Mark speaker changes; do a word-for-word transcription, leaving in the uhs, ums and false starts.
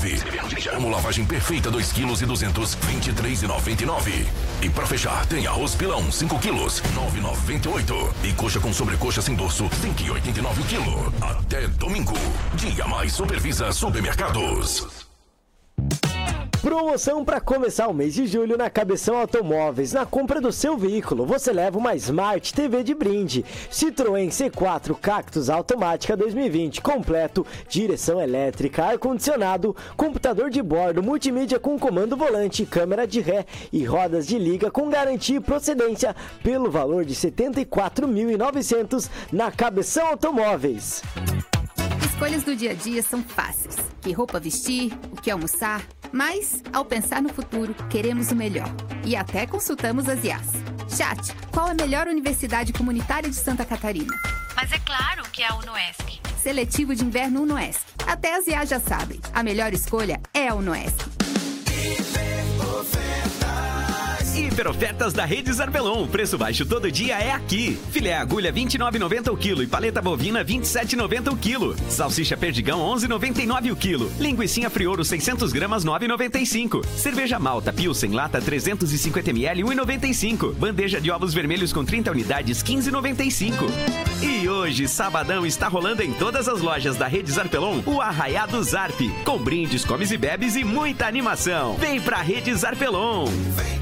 Speaker 1: nove. Amo lavagem perfeita dois quilos e duzentos, vinte e três e noventa e nove. E pra fechar, tem arroz pilão cinco quilos, nove e noventa e oito. E coxa com sobrecoxa sem dorso, cinco e oitenta e nove o quilo. Até domingo. Dia Mais Supervisa Supermercados.
Speaker 2: Promoção para começar o mês de julho na Cabeção Automóveis. Na compra do seu veículo, você leva uma Smart T V de brinde. Citroën C quatro Cactus automática dois mil e vinte, completo, direção elétrica, ar-condicionado, computador de bordo, multimídia com comando volante, câmera de ré e rodas de liga com garantia e procedência pelo valor de setenta e quatro mil e novecentos na Cabeção Automóveis.
Speaker 3: Escolhas do dia a dia são fáceis. Que roupa vestir, o que almoçar. Mas, ao pensar no futuro, queremos o melhor. E até consultamos as I As. Chat, qual a melhor universidade comunitária de Santa Catarina?
Speaker 4: Mas é claro que é a UNOESC.
Speaker 3: Seletivo de inverno UNOESC. Até as I As já sabem. A melhor escolha é a UNOESC.
Speaker 5: Hiperofertas da Rede Zarpelon. Preço baixo todo dia é aqui. Filé agulha vinte e nove reais e noventa centavos o quilo e paleta bovina vinte e sete reais e noventa centavos o quilo. Salsicha perdigão onze reais e noventa e nove centavos o quilo. Linguicinha Frioro seiscentos gramas nove reais e noventa e cinco centavos. Cerveja Malta Pilsen lata trezentos e cinquenta mililitros um real e noventa e cinco centavos. Bandeja de ovos vermelhos com trinta unidades quinze reais e noventa e cinco centavos. E hoje, sabadão, está rolando em todas as lojas da Rede Zarpelon o Arraiado Zarp, com brindes, comes e bebes e muita animação. Vem pra Rede Zarpelon.